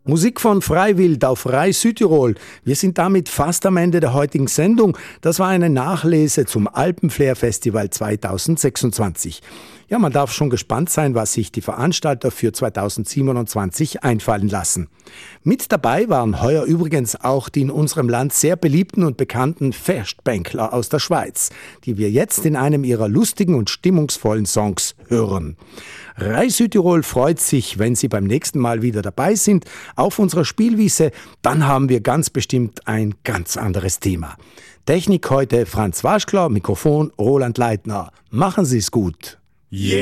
Musik von Freiwild auf Rai Südtirol. Wir sind damit fast am Ende der heutigen Sendung. Das war eine Nachlese zum Alpenflair Festival 2026. Ja, man darf schon gespannt sein, was sich die Veranstalter für 2027 einfallen lassen. Mit dabei waren heuer übrigens auch die in unserem Land sehr beliebten und bekannten Festbänkler aus der Schweiz, die wir jetzt in einem ihrer lustigen und stimmungsvollen Songs hören. Rai Südtirol freut sich, wenn Sie beim nächsten Mal wieder dabei sind auf unserer Spielwiese. Dann haben wir ganz bestimmt ein ganz anderes Thema. Technik heute Franz Waschkler, Mikrofon Roland Leitner. Machen Sie es gut. Yeah.